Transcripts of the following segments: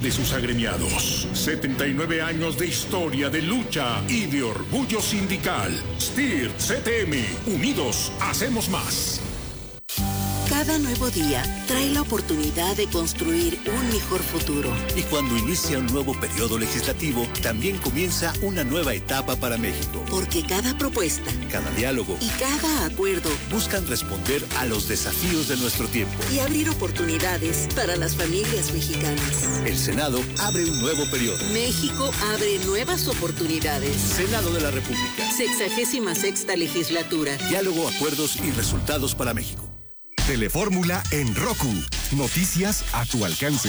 de sus agremiados. 79 años de historia, de lucha y de orgullo sindical. STIR CTM, unidos hacemos más. Cada nuevo día trae la oportunidad de construir un mejor futuro. Y cuando inicia un nuevo periodo legislativo, también comienza una nueva etapa para México. Porque cada propuesta, cada diálogo y cada acuerdo buscan responder a los desafíos de nuestro tiempo y abrir oportunidades para las familias mexicanas. El Senado abre un nuevo periodo. México abre nuevas oportunidades. Senado de la República. 66ª legislatura. Diálogo, acuerdos y resultados para México. Telefórmula en Roku. Noticias a tu alcance.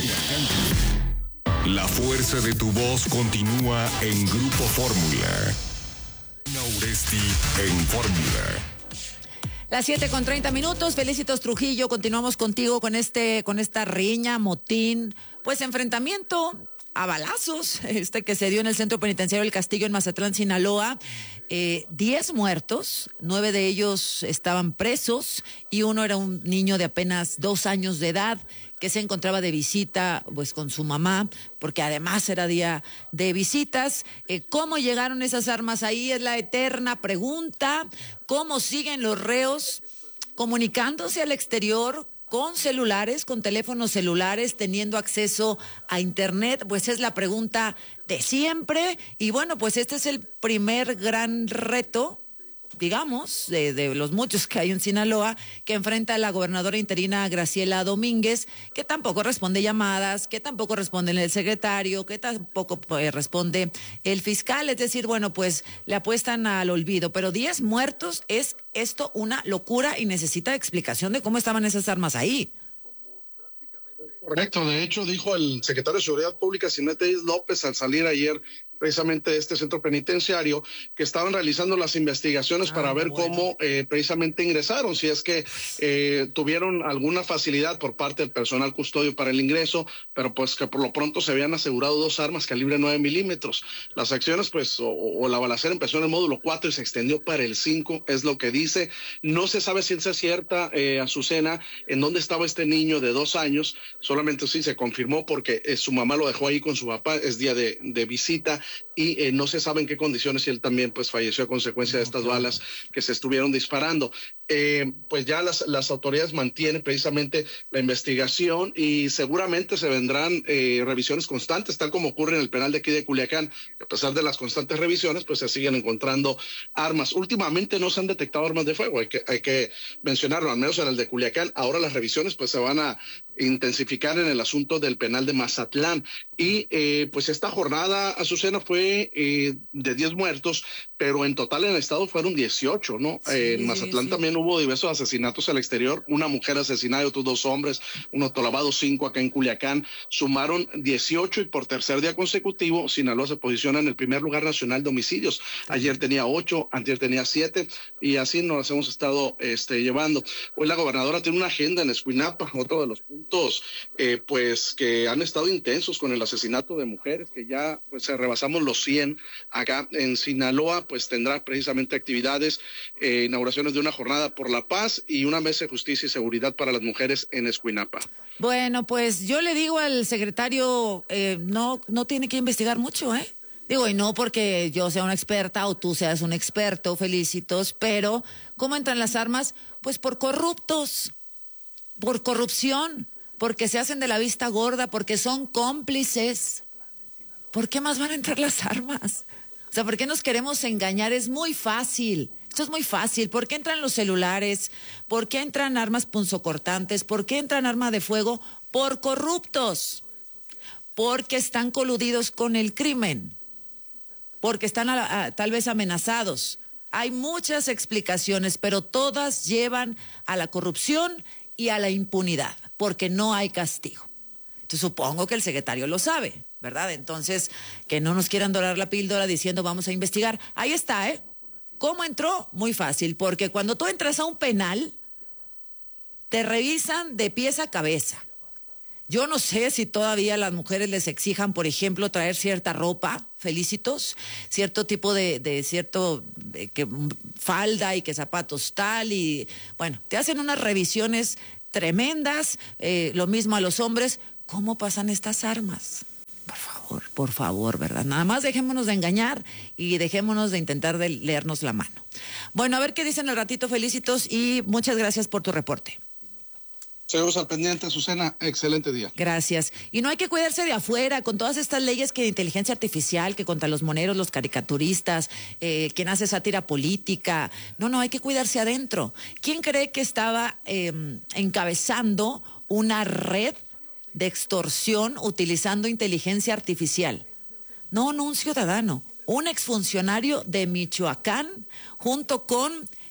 La fuerza de tu voz continúa en Grupo Fórmula. Uresti en Fórmula. Las 7:30. Felicitos, Trujillo. Continuamos contigo con esta riña, motín, pues enfrentamiento a balazos, que se dio en el Centro Penitenciario El Castillo en Mazatlán, Sinaloa. 10 muertos, 9 de ellos estaban presos y uno era un niño de apenas 2 años de edad que se encontraba de visita pues con su mamá, porque además era día de visitas. ¿Cómo llegaron esas armas ahí? Es la eterna pregunta. ¿Cómo siguen los reos comunicándose al exterior con celulares, con teléfonos celulares, teniendo acceso a internet? Pues es la pregunta de siempre. Y bueno, pues este es el primer gran reto, digamos, de los muchos que hay en Sinaloa, que enfrenta la gobernadora interina Graciela Domínguez, que tampoco responde llamadas, que tampoco responde el secretario, que tampoco responde el fiscal. Es decir, bueno, pues le apuestan al olvido. Pero 10 muertos, es esto una locura y necesita explicación de cómo estaban esas armas ahí. Correcto, de hecho dijo el secretario de Seguridad Pública, Sinédez López, al salir ayer precisamente de este centro penitenciario, que estaban realizando las investigaciones para ver cómo precisamente ingresaron, si es que tuvieron alguna facilidad por parte del personal custodio para el ingreso, pero pues que por lo pronto se habían asegurado 2 armas calibre 9 milímetros. Las acciones pues o la balacera empezó en el módulo 4 y se extendió para el 5, es lo que dice. No se sabe ciencia cierta, Azucena, en dónde estaba este niño de 2 años, solamente sí se confirmó porque su mamá lo dejó ahí con su papá, es día de visita, y no se sabe en qué condiciones, y él también pues falleció a consecuencia de estas balas que se estuvieron disparando. Pues ya las autoridades mantienen precisamente la investigación y seguramente se vendrán revisiones constantes, tal como ocurre en el penal de aquí de Culiacán, que a pesar de las constantes revisiones pues se siguen encontrando armas. Últimamente no se han detectado armas de fuego, hay que mencionarlo, al menos en el de Culiacán. Ahora las revisiones pues se van a intensificar en el asunto del penal de Mazatlán. Y pues esta jornada, Azucena, fue de 10 muertos, pero en total en el estado fueron 18, ¿no? Sí, en Mazatlán también hubo diversos asesinatos al exterior, una mujer asesinada y otros 2 hombres, un autolavado, 5 acá en Culiacán, sumaron 18 y por tercer día consecutivo Sinaloa se posiciona en el primer lugar nacional de homicidios. Ayer tenía 8, antier tenía 7 y así nos hemos estado llevando. Hoy la gobernadora tiene una agenda en Escuinapa, otro de los puntos pues que han estado intensos con el asesinato de mujeres, que ya pues rebasamos los 100 acá en Sinaloa. Pues tendrá precisamente actividades, inauguraciones de una jornada por la paz y una mesa de justicia y seguridad para las mujeres en Escuinapa. Bueno, pues yo le digo al secretario, no tiene que investigar mucho, Digo, y no porque yo sea una experta o tú seas un experto, felicitos, pero ¿cómo entran las armas? Pues por corruptos, por corrupción, porque se hacen de la vista gorda, porque son cómplices. ¿Por qué más van a entrar las armas? O sea, ¿por qué nos queremos engañar? Es muy fácil. Esto es muy fácil. ¿Por qué entran los celulares? ¿Por qué entran armas punzocortantes? ¿Por qué entran armas de fuego? Por corruptos. Porque están coludidos con el crimen. Porque están tal vez amenazados. Hay muchas explicaciones, pero todas llevan a la corrupción y a la impunidad, porque no hay castigo. Entonces supongo que el secretario lo sabe, ¿verdad? Entonces, que no nos quieran dorar la píldora diciendo vamos a investigar. Ahí está, ¿Cómo entró? Muy fácil, porque cuando tú entras a un penal, te revisan de pies a cabeza. Yo no sé si todavía las mujeres les exijan, por ejemplo, traer cierta ropa, felicitos, cierto tipo de que falda y que zapatos tal, y bueno, te hacen unas revisiones tremendas, lo mismo a los hombres. ¿Cómo pasan estas armas? Por favor, ¿verdad? Nada más dejémonos de engañar y dejémonos de intentar de leernos la mano. Bueno, a ver qué dicen al ratito, Felicitos, y muchas gracias por tu reporte. Seguimos al pendiente, Azucena. Excelente día. Gracias. Y no hay que cuidarse de afuera con todas estas leyes que de inteligencia artificial, que contra los moneros, los caricaturistas, quien hace sátira política. No, hay que cuidarse adentro. ¿Quién cree que estaba encabezando una red de extorsión utilizando inteligencia artificial? No un ciudadano, un exfuncionario de Michoacán junto con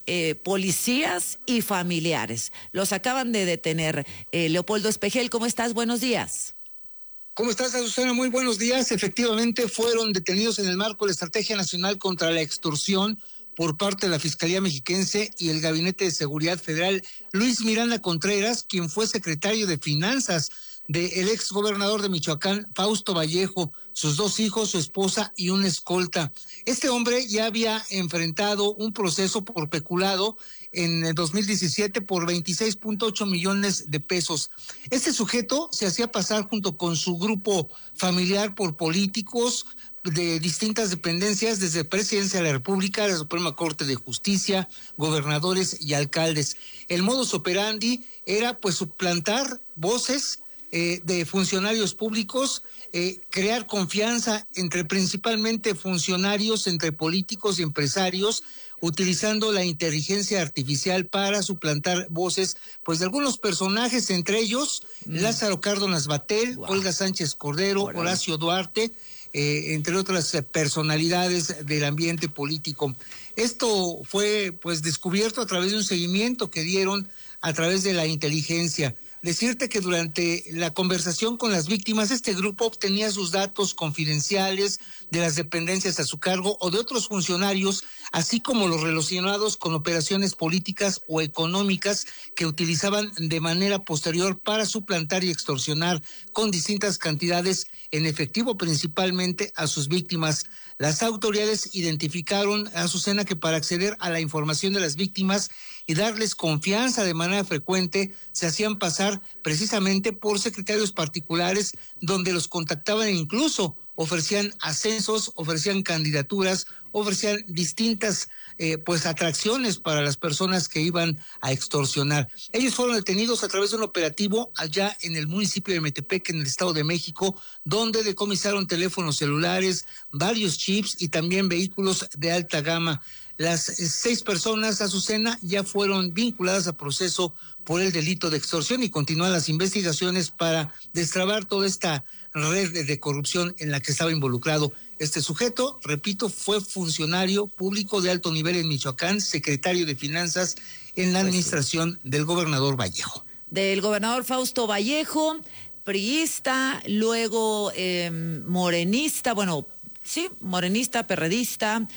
policías y familiares. Los acaban de detener. Leopoldo Espejel, ¿cómo estás? Buenos días. ¿Cómo estás, Azucena? Muy buenos días. Efectivamente, fueron detenidos en el marco de la Estrategia Nacional contra la Extorsión por parte de la Fiscalía Mexiquense y el Gabinete de Seguridad Federal. Luis Miranda Contreras, quien fue secretario de Finanzas del exgobernador de Michoacán, Fausto Vallejo, sus 2 hijos, su esposa y un escolta. Este hombre ya había enfrentado un proceso por peculado en el 2017 por 26.8 millones de pesos. Este sujeto se hacía pasar junto con su grupo familiar por políticos de distintas dependencias, desde Presidencia de la República, la Suprema Corte de Justicia, gobernadores y alcaldes. El modus operandi era pues suplantar voces de funcionarios públicos, crear confianza entre principalmente funcionarios, entre políticos y empresarios, utilizando la inteligencia artificial para suplantar voces pues de algunos personajes, entre ellos Lázaro Cárdenas Batel, Olga Sánchez Cordero, Horacio Duarte, entre otras personalidades del ambiente político. Esto fue pues descubierto a través de un seguimiento que dieron a través de la inteligencia. Decirte que durante la conversación con las víctimas, este grupo obtenía sus datos confidenciales de las dependencias a su cargo o de otros funcionarios, así como los relacionados con operaciones políticas o económicas que utilizaban de manera posterior para suplantar y extorsionar con distintas cantidades en efectivo, principalmente a sus víctimas. Las autoridades identificaron, Azucena, que para acceder a la información de las víctimas y darles confianza de manera frecuente, se hacían pasar precisamente por secretarios particulares, donde los contactaban e incluso ofrecían ascensos, ofrecían candidaturas, ofrecían distintas pues atracciones para las personas que iban a extorsionar. Ellos fueron detenidos a través de un operativo allá en el municipio de Metepec, en el Estado de México, donde decomisaron teléfonos celulares, varios chips y también vehículos de alta gama. Las 6 personas, Azucena, ya fueron vinculadas a proceso por el delito de extorsión y continúan las investigaciones para destrabar toda esta red de corrupción en la que estaba involucrado este sujeto. Repito, fue funcionario público de alto nivel en Michoacán, secretario de Finanzas en la administración del gobernador Vallejo. Del gobernador Fausto Vallejo, priista, luego morenista, morenista, perredista,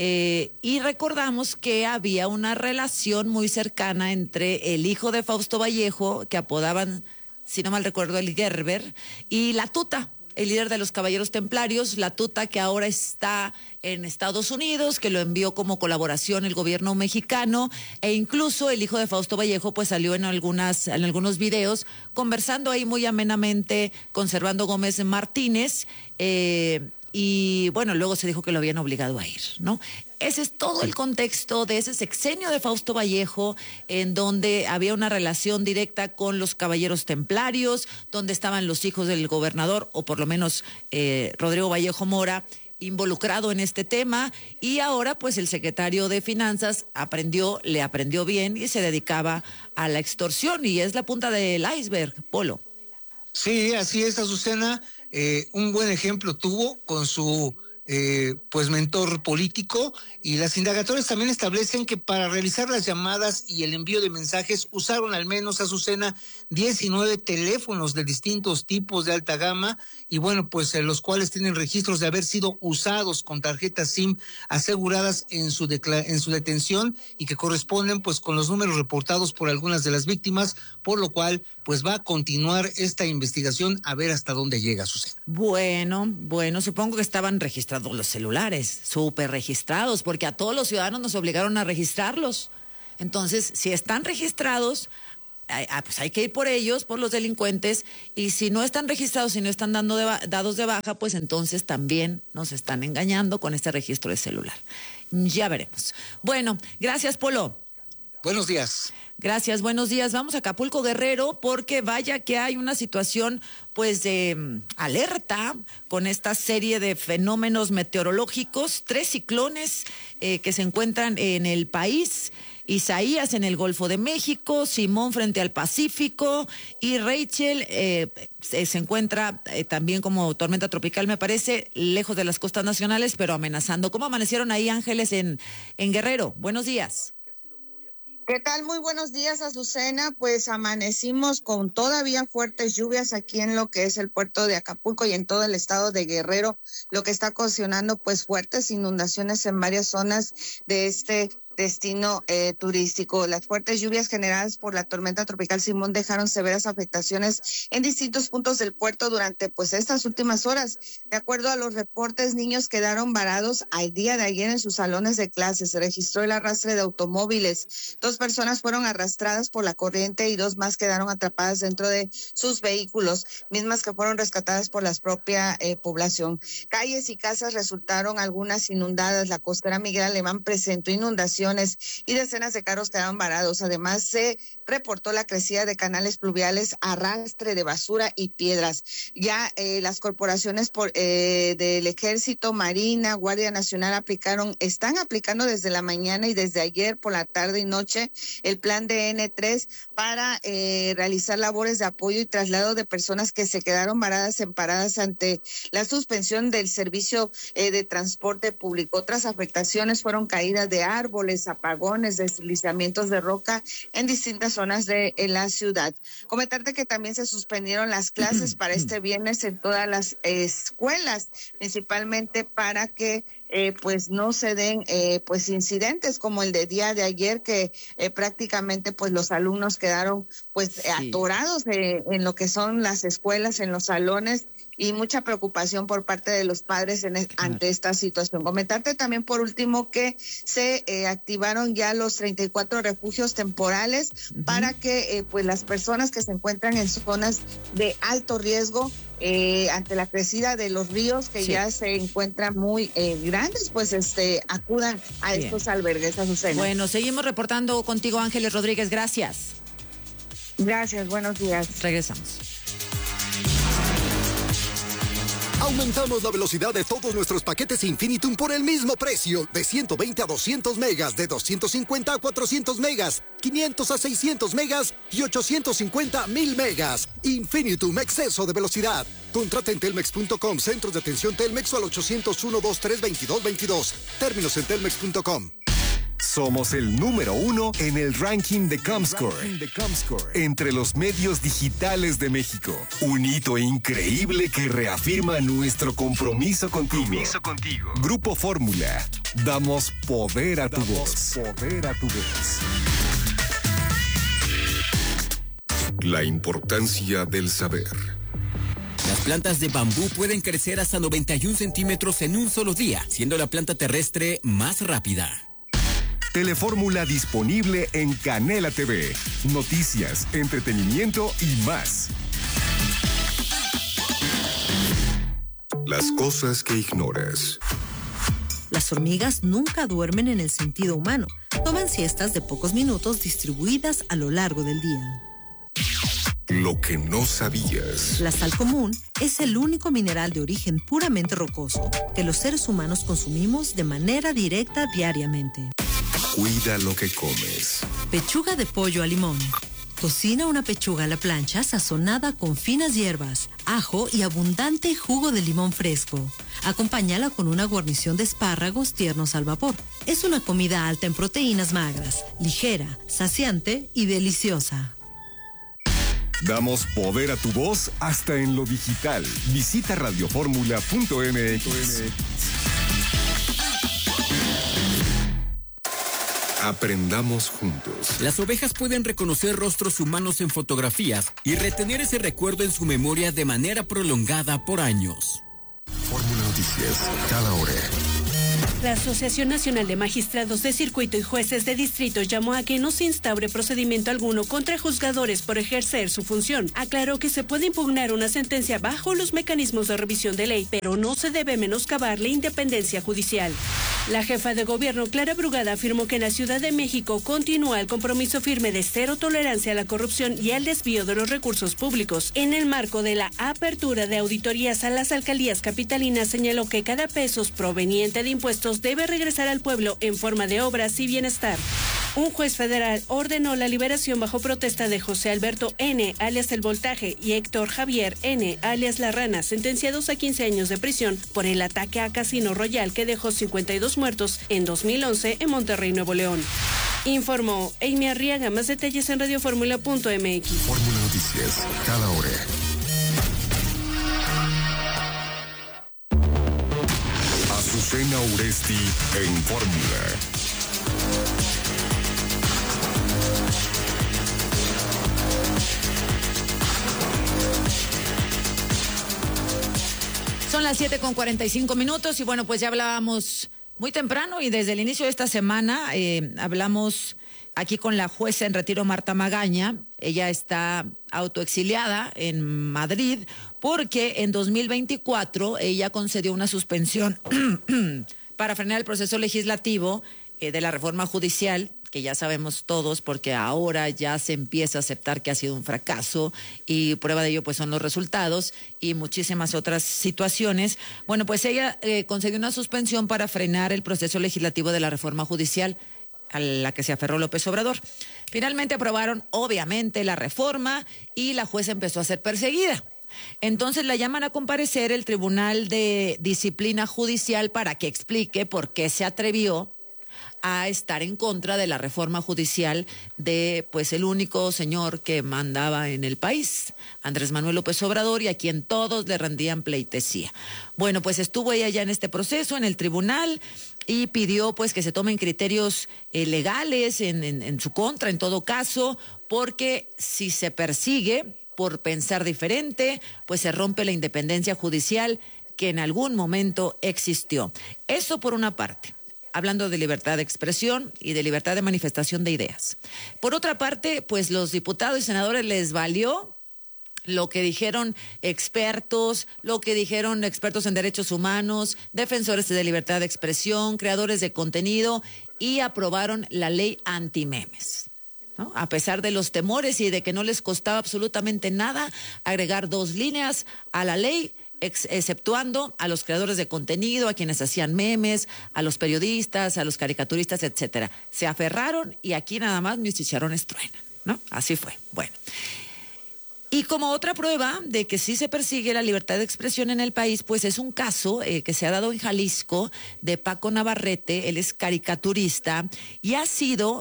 y recordamos que había una relación muy cercana entre el hijo de Fausto Vallejo, que apodaban, si no mal recuerdo, el Gerber, y la Tuta, el líder de los Caballeros Templarios, la Tuta, que ahora está en Estados Unidos, que lo envió como colaboración el gobierno mexicano, e incluso el hijo de Fausto Vallejo pues salió en algunos videos conversando ahí muy amenamente con Servando Gómez Martínez, y bueno, luego se dijo que lo habían obligado a ir, ¿no? Ese es todo el contexto de ese sexenio de Fausto Vallejo, en donde había una relación directa con los Caballeros Templarios, donde estaban los hijos del gobernador, o por lo menos Rodrigo Vallejo Mora, involucrado en este tema, y ahora pues el secretario de Finanzas le aprendió bien y se dedicaba a la extorsión, y es la punta del iceberg, Polo. Sí, así es, Azucena. Un buen ejemplo tuvo con su pues mentor político, y las indagatorias también establecen que para realizar las llamadas y el envío de mensajes usaron al menos, Azucena, 19 teléfonos de distintos tipos de alta gama, y bueno, pues los cuales tienen registros de haber sido usados con tarjetas SIM aseguradas en su detención, y que corresponden pues con los números reportados por algunas de las víctimas, por lo cual pues va a continuar esta investigación a ver hasta dónde llega, Azucena. Bueno, supongo que estaban registrados los celulares, súper registrados, porque a todos los ciudadanos nos obligaron a registrarlos. Entonces, si están registrados, pues hay que ir por ellos, por los delincuentes, y si no están registrados, si no están dados de baja, pues entonces también nos están engañando con este registro de celular. Ya veremos. Bueno, gracias, Polo. Buenos días. Gracias, buenos días. Vamos a Acapulco, Guerrero, porque vaya que hay una situación pues de alerta con esta serie de fenómenos meteorológicos, 3 ciclones que se encuentran en el país. Isaías en el Golfo de México, Simón frente al Pacífico y Rachel se encuentra también como tormenta tropical, me parece, lejos de las costas nacionales, pero amenazando. ¿Cómo amanecieron ahí, Ángeles, en Guerrero? Buenos días. ¿Qué tal? Muy buenos días, Azucena. Pues amanecimos con todavía fuertes lluvias aquí en lo que es el puerto de Acapulco y en todo el estado de Guerrero, lo que está ocasionando pues fuertes inundaciones en varias zonas de este destino turístico. Las fuertes lluvias generadas por la tormenta tropical Simón dejaron severas afectaciones en distintos puntos del puerto durante pues estas últimas horas. De acuerdo a los reportes, niños quedaron varados al día de ayer en sus salones de clases. Se registró el arrastre de automóviles. 2 personas fueron arrastradas por la corriente y 2 más quedaron atrapadas dentro de sus vehículos, mismas que fueron rescatadas por la propia población. Calles y casas resultaron algunas inundadas. La costera Miguel Alemán presentó inundaciones y decenas de carros quedaron varados. Además, se reportó la crecida de canales pluviales, arrastre de basura y piedras. Ya las corporaciones del Ejército, Marina, Guardia Nacional están aplicando desde la mañana y desde ayer por la tarde y noche el plan de N3 para realizar labores de apoyo y traslado de personas que se quedaron varadas en paradas ante la suspensión del servicio de transporte público. Otras afectaciones fueron caídas de árboles, apagones, deslizamientos de roca en distintas zonas de la ciudad. Comentarte que también se suspendieron las clases para este viernes en todas las escuelas, principalmente para que pues no se den pues incidentes como el de día de ayer, que prácticamente pues los alumnos quedaron pues atorados en lo que son las escuelas, en los salones, y mucha preocupación por parte de los padres ante esta situación. Comentarte también por último que se activaron ya los 34 refugios temporales para que pues las personas que se encuentran en zonas de alto riesgo ante la crecida de los ríos que ya se encuentran muy grandes, pues acudan a estos albergues, Azucena. Bueno, seguimos reportando contigo, Ángeles Rodríguez, gracias. Gracias, buenos días. Regresamos. Aumentamos la velocidad de todos nuestros paquetes Infinitum por el mismo precio, de 120 a 200 megas, de 250 a 400 megas, 500 a 600 megas y 850 a 1000 megas. Infinitum, exceso de velocidad. Contrata en telmex.com, centros de atención Telmex o al 801-232-2222. Términos en telmex.com. Somos el número 1 en el ranking de Comscore, entre los medios digitales de México. Un hito increíble que reafirma nuestro compromiso contigo. Grupo Fórmula. Damos poder a tu voz. La importancia del saber. Las plantas de bambú pueden crecer hasta 91 centímetros en un solo día, siendo la planta terrestre más rápida. Telefórmula disponible en Canela TV. Noticias, entretenimiento y más. Las cosas que ignoras. Las hormigas nunca duermen en el sentido humano. Toman siestas de pocos minutos distribuidas a lo largo del día. Lo que no sabías. La sal común es el único mineral de origen puramente rocoso que los seres humanos consumimos de manera directa diariamente. Cuida lo que comes. Pechuga de pollo a limón. Cocina una pechuga a la plancha sazonada con finas hierbas, ajo y abundante jugo de limón fresco. Acompáñala con una guarnición de espárragos tiernos al vapor. Es una comida alta en proteínas magras, ligera, saciante y deliciosa. Damos poder a tu voz hasta en lo digital. Visita radioformula.mx. Aprendamos juntos. Las ovejas pueden reconocer rostros humanos en fotografías y retener ese recuerdo en su memoria de manera prolongada por años. Fórmula Noticias, cada hora. La Asociación Nacional de Magistrados de Circuito y Jueces de Distrito llamó a que no se instaure procedimiento alguno contra juzgadores por ejercer su función. Aclaró que se puede impugnar una sentencia bajo los mecanismos de revisión de ley, pero no se debe menoscabar la independencia judicial. La jefa de gobierno, Clara Brugada, afirmó que en la Ciudad de México continúa el compromiso firme de cero tolerancia a la corrupción y al desvío de los recursos públicos. En el marco de la apertura de auditorías a las alcaldías capitalinas, señaló que cada peso proveniente de impuestos debe regresar al pueblo en forma de obras y bienestar. Un juez federal ordenó la liberación bajo protesta de José Alberto N., alias El Voltaje, y Héctor Javier N., alias La Rana, sentenciados a 15 años de prisión por el ataque a Casino Royal que dejó 52 muertos en 2011 en Monterrey, Nuevo León. Informó Amy Arriaga. Más detalles en radioformula.mx. Fórmula Noticias, cada hora. Azucena Uresti en Fórmula. Son las 7:45 y bueno, pues ya hablábamos muy temprano y desde el inicio de esta semana hablamos aquí con la jueza en retiro Marta Magaña. Ella está autoexiliada en Madrid porque en 2024 ella concedió una suspensión para frenar el proceso legislativo de la reforma judicial, que ya sabemos todos porque ahora ya se empieza a aceptar que ha sido un fracaso y prueba de ello pues son los resultados y muchísimas otras situaciones. Bueno, pues ella concedió una suspensión para frenar el proceso legislativo de la reforma judicial a la que se aferró López Obrador. Finalmente aprobaron obviamente la reforma y la jueza empezó a ser perseguida. Entonces la llaman a comparecer el Tribunal de Disciplina Judicial para que explique por qué se atrevió a estar en contra de la reforma judicial de pues el único señor que mandaba en el país, Andrés Manuel López Obrador, y a quien todos le rendían pleitesía. Bueno, pues estuvo ella ya en este proceso, en el tribunal, y pidió pues que se tomen criterios legales en su contra, en todo caso, porque si se persigue por pensar diferente, pues se rompe la independencia judicial que en algún momento existió. Eso por una parte, hablando de libertad de expresión y de libertad de manifestación de ideas. Por otra parte, pues los diputados y senadores les valió lo que dijeron expertos, lo que dijeron expertos en derechos humanos, defensores de libertad de expresión, creadores de contenido, y aprobaron la ley antimemes, ¿no? A pesar de los temores y de que no les costaba absolutamente nada agregar 2 líneas a la ley, exceptuando a los creadores de contenido, a quienes hacían memes, a los periodistas, a los caricaturistas, etcétera. Se aferraron y aquí nada más mis chicharrones truenan, ¿no? Así fue. Bueno. Y como otra prueba de que sí se persigue la libertad de expresión en el país, pues es un caso que se ha dado en Jalisco de Paco Navarrete. Él es caricaturista y ha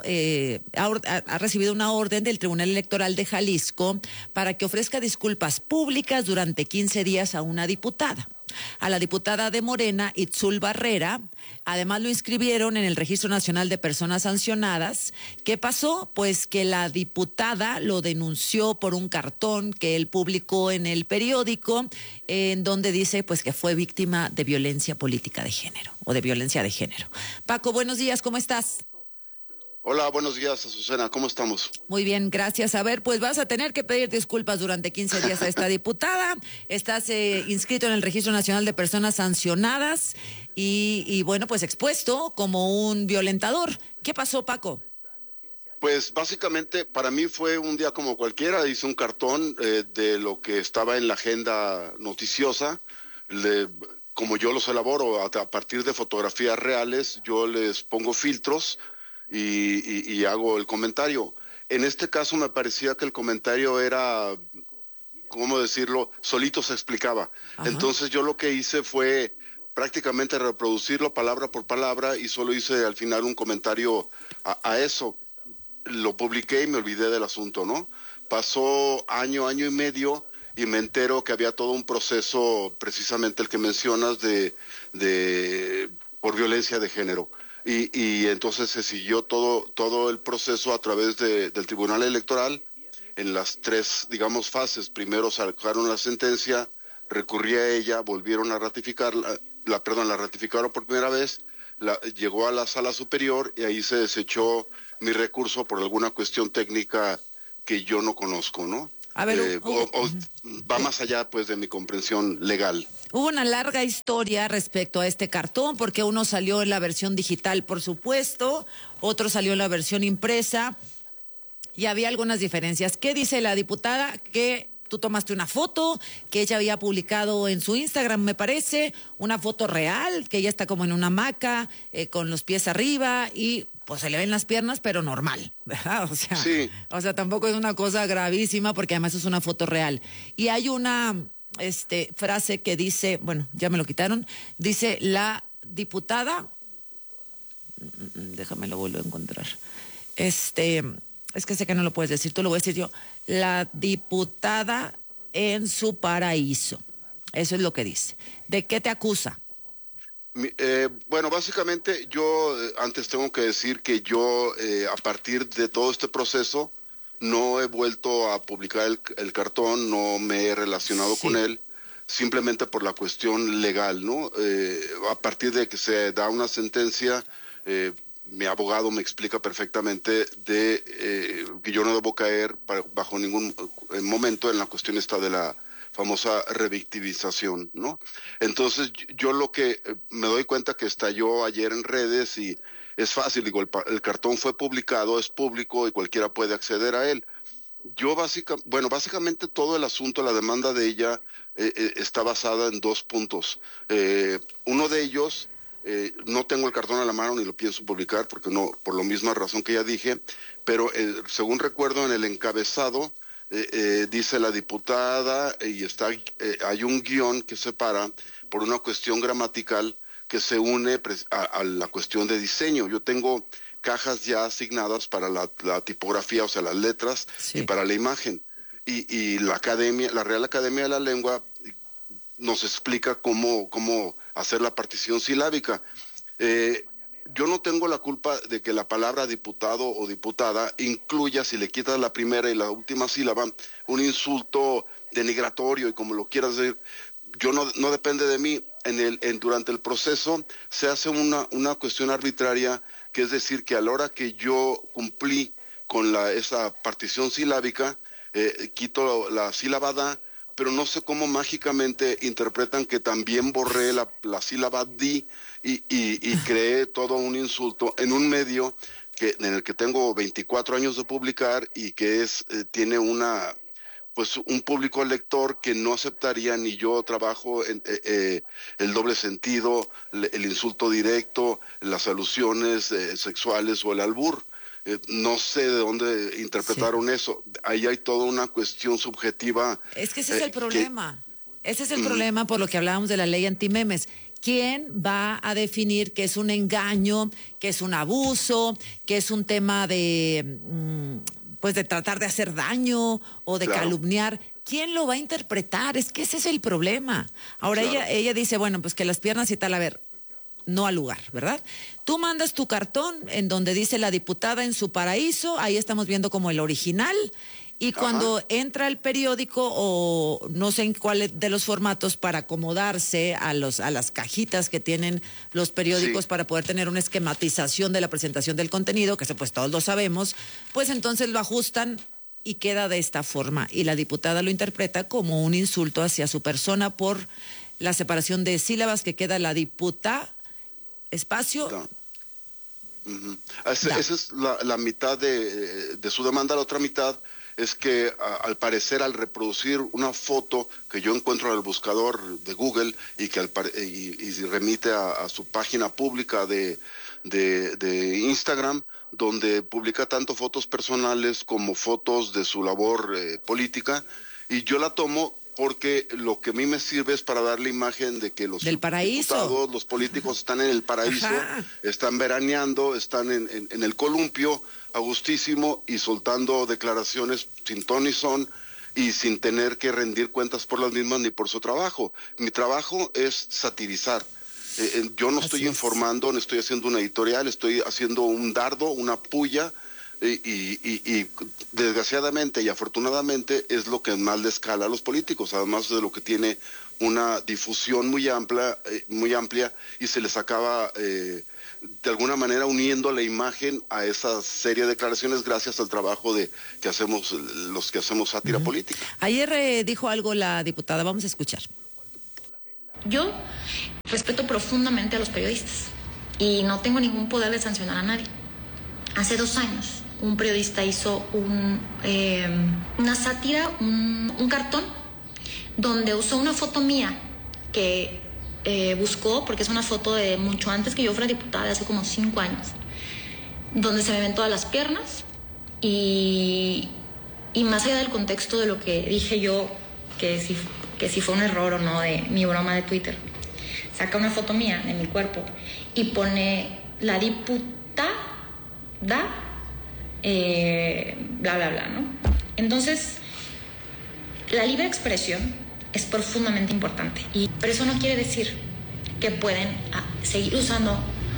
recibido una orden del Tribunal Electoral de Jalisco para que ofrezca disculpas públicas durante 15 días a una diputada. A la diputada de Morena, Itzul Barrera, además lo inscribieron en el Registro Nacional de Personas Sancionadas. ¿Qué pasó? Pues que la diputada lo denunció por un cartón que él publicó en el periódico, en donde dice pues que fue víctima de violencia política de género o de violencia de género. Paco, buenos días, ¿cómo estás? Hola, buenos días, Azucena, ¿cómo estamos? Muy bien, gracias. A ver, pues vas a tener que pedir disculpas durante 15 días a esta diputada. Estás inscrito en el Registro Nacional de Personas Sancionadas y bueno, pues expuesto como un violentador. ¿Qué pasó, Paco? Pues básicamente para mí fue un día como cualquiera. Hice un cartón de lo que estaba en la agenda noticiosa. Como yo los elaboro a partir de fotografías reales, yo les pongo filtros y hago el comentario. En este caso me parecía que el comentario era, ¿cómo decirlo? Solito se explicaba. Ajá. Entonces yo lo que hice fue prácticamente reproducirlo palabra por palabra y solo hice al final un comentario a eso. Lo publiqué y me olvidé del asunto, ¿no? Pasó año y medio y me entero que había todo un proceso, precisamente el que mencionas, por violencia de género. Y entonces se siguió todo el proceso a través del Tribunal Electoral en las 3, digamos, fases. Primero sacaron la sentencia, recurrí a ella, volvieron a ratificarla, la ratificaron por primera vez, llegó a la sala superior y ahí se desechó mi recurso por alguna cuestión técnica que yo no conozco, ¿no? A ver, va más allá, pues, de mi comprensión legal. Hubo una larga historia respecto a este cartón, porque uno salió en la versión digital, por supuesto, otro salió en la versión impresa, y había algunas diferencias. ¿Qué dice la diputada? Que tú tomaste una foto que ella había publicado en su Instagram, me parece, una foto real, que ella está como en una hamaca, con los pies arriba, y pues se le ven las piernas, pero normal, ¿verdad? O sea, tampoco es una cosa gravísima, porque además es una foto real. Y hay una frase que dice, bueno, ya me lo quitaron, dice la diputada, déjame lo vuelvo a encontrar, es que sé que no lo puedes decir, tú lo voy a decir yo, la diputada en su paraíso, eso es lo que dice. ¿De qué te acusa? Bueno, básicamente yo antes tengo que decir que yo a partir de todo este proceso no he vuelto a publicar el cartón, no me he relacionado con él, simplemente por la cuestión legal, ¿no? A partir de que se da una sentencia, mi abogado me explica perfectamente de que yo no debo caer bajo ningún momento en la cuestión esta de la famosa revictimización, ¿no? Entonces yo lo que me doy cuenta que estalló ayer en redes y es fácil, digo, el cartón fue publicado, es público y cualquiera puede acceder a él. Yo básicamente todo el asunto, la demanda de ella está basada en 2 puntos. Uno de ellos, no tengo el cartón a la mano ni lo pienso publicar porque no, por la misma razón que ya dije, pero según recuerdo en el encabezado dice la diputada y hay un guión que separa por una cuestión gramatical que se une a la cuestión de diseño. Yo tengo cajas ya asignadas para la tipografía, o sea, las letras, y para la imagen. Y la Real Academia de la Lengua nos explica cómo hacer la partición silábica. Yo no tengo la culpa de que la palabra diputado o diputada incluya, si le quitas la primera y la última sílaba, un insulto denigratorio y como lo quieras decir. Yo no depende de mí. Durante el proceso se hace una cuestión arbitraria, que es decir, que a la hora que yo cumplí con esa partición silábica, quito la sílaba da, pero no sé cómo mágicamente interpretan que también borré la sílaba di y creé todo un insulto en un medio en el que tengo 24 años de publicar y que tiene un público lector que no aceptaría ni yo trabajo en el doble sentido, el insulto directo, las alusiones sexuales o el albur. No sé de dónde interpretaron eso. Ahí hay toda una cuestión subjetiva. Es que ese es el problema. Ese es el problema por lo que hablábamos de la ley antimemes. ¿Quién va a definir que es un engaño, que es un abuso, que es un tema de tratar de hacer daño o de calumniar? ¿Quién lo va a interpretar? Es que ese es el problema. Ahora ella dice, bueno, pues que las piernas y tal, a ver, no al lugar, ¿verdad? Tú mandas tu cartón en donde dice la diputada en su paraíso, ahí estamos viendo como el original, y cuando entra el periódico o no sé en cuál de los formatos para acomodarse a las cajitas que tienen los periódicos para poder tener una esquematización de la presentación del contenido, que eso pues todos lo sabemos, pues entonces lo ajustan y queda de esta forma. Y la diputada lo interpreta como un insulto hacia su persona por la separación de sílabas que queda la diputa, espacio. Esa es la mitad de su demanda. La otra mitad es que al parecer al reproducir una foto que yo encuentro en el buscador de Google y que y remite a su página pública de Instagram, donde publica tanto fotos personales como fotos de su labor política, y yo la tomo porque lo que a mí me sirve es para dar la imagen de que los diputados, los políticos están en el paraíso, están veraneando, están en el columpio, a gustísimo, y soltando declaraciones sin ton ni son, y sin tener que rendir cuentas por las mismas ni por su trabajo. Mi trabajo es satirizar. Yo no estoy informando, no estoy haciendo una editorial, estoy haciendo un dardo, una puya, y desgraciadamente y afortunadamente es lo que más les cala a los políticos, además de lo que tiene una difusión muy amplia y se le sacaba de alguna manera uniendo la imagen a esa serie de declaraciones gracias al trabajo que hacemos los que hacemos sátira política. Ayer dijo algo la diputada, vamos a escuchar. Yo respeto profundamente a los periodistas y no tengo ningún poder de sancionar a nadie. Hace 2 años un periodista hizo una sátira, un cartón donde usó una foto mía que buscó, porque es una foto de mucho antes que yo fuera diputada, de hace como 5 años, donde se me ven todas las piernas y más allá del contexto de lo que dije yo, que si fue un error o no de mi broma de Twitter, saca una foto mía de mi cuerpo y pone la diputada, bla, bla, bla, ¿no? Entonces, la libre expresión es profundamente importante, pero eso no quiere decir que pueden seguir usando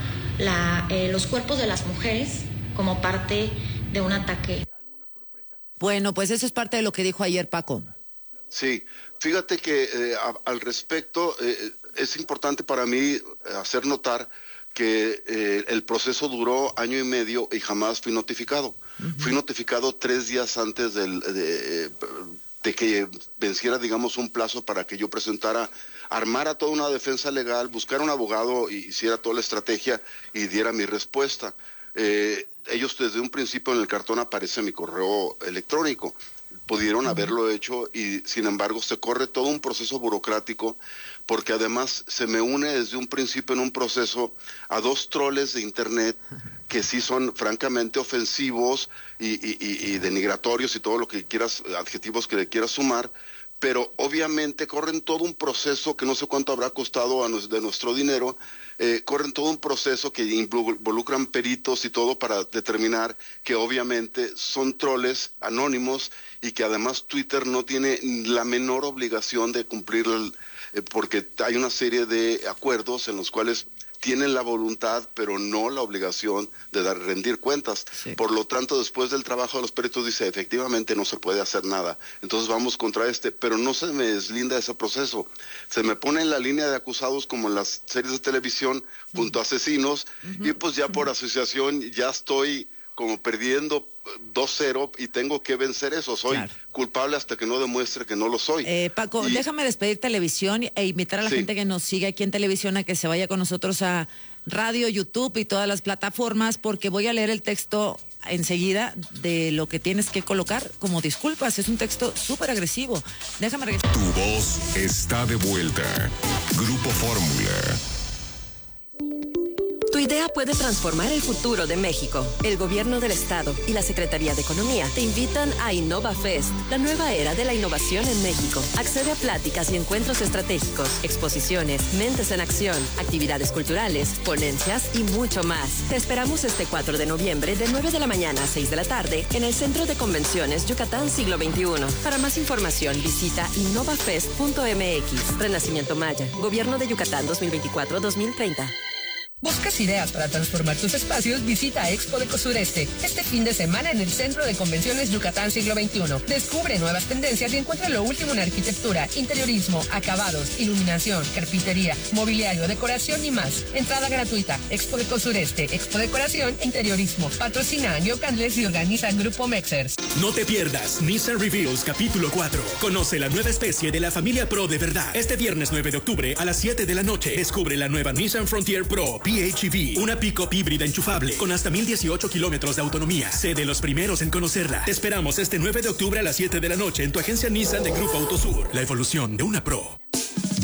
los cuerpos de las mujeres como parte de un ataque. Bueno, pues eso es parte de lo que dijo ayer Paco. Sí, fíjate que al respecto es importante para mí hacer notar que el proceso duró 1 año y medio y jamás fui notificado. Fui notificado 3 días antes de que venciera, digamos, un plazo para que yo armara toda una defensa legal, buscara un abogado y hiciera toda la estrategia y diera mi respuesta. Ellos desde un principio en el cartón aparece mi correo electrónico. Pudieron haberlo hecho y sin embargo se corre todo un proceso burocrático porque además se me une desde un principio en un proceso a 2 troles de internet que sí son francamente ofensivos y denigratorios y todo lo que quieras, adjetivos que le quieras sumar, pero obviamente corren todo un proceso que no sé cuánto habrá costado de nuestro dinero, corren todo un proceso que involucran peritos y todo para determinar que obviamente son troles anónimos y que además Twitter no tiene la menor obligación de cumplir, porque hay una serie de acuerdos en los cuales tienen la voluntad, pero no la obligación de rendir cuentas. Sí. Por lo tanto, después del trabajo de los peritos dice, efectivamente no se puede hacer nada. Entonces vamos contra pero no se me deslinda ese proceso. Se me pone en la línea de acusados como en las series de televisión, junto a asesinos, y pues ya por asociación ya estoy como perdiendo 2-0 y tengo que vencer eso. Soy culpable hasta que no demuestre que no lo soy. Paco, déjame despedir televisión e invitar a la gente que nos sigue aquí en televisión a que se vaya con nosotros a radio, YouTube y todas las plataformas, porque voy a leer el texto enseguida de lo que tienes que colocar como disculpas. Es un texto súper agresivo. Déjame regresar. Tu voz está de vuelta. Grupo Fórmula. Tu idea puede transformar el futuro de México. El Gobierno del Estado y la Secretaría de Economía te invitan a InnovaFest, la nueva era de la innovación en México. Accede a pláticas y encuentros estratégicos, exposiciones, mentes en acción, actividades culturales, ponencias y mucho más. Te esperamos este 4 de noviembre de 9 de la mañana a 6 de la tarde en el Centro de Convenciones Yucatán Siglo XXI. Para más información visita innovafest.mx. Renacimiento Maya, Gobierno de Yucatán 2024-2030. ¿Buscas ideas para transformar tus espacios? Visita Expo Deco Sureste este fin de semana en el Centro de Convenciones Yucatán Siglo XXI. Descubre nuevas tendencias y encuentra lo último en arquitectura, interiorismo, acabados, iluminación, carpintería, mobiliario, decoración y más. Entrada gratuita. Expo Deco Sureste, Expo Decoración e Interiorismo. Patrocina Angio Candles y organiza Grupo Mexers. No te pierdas Nissan Reveals capítulo 4. Conoce la nueva especie de la familia Pro de verdad. Este viernes 9 de octubre a las 7 de la noche. Descubre la nueva Nissan Frontier Pro PHEV, una pick-up híbrida enchufable con hasta 1018 kilómetros de autonomía. Sé de los primeros en conocerla. Te esperamos este 9 de octubre a las 7 de la noche en tu agencia Nissan de Grupo Autosur. La evolución de una Pro.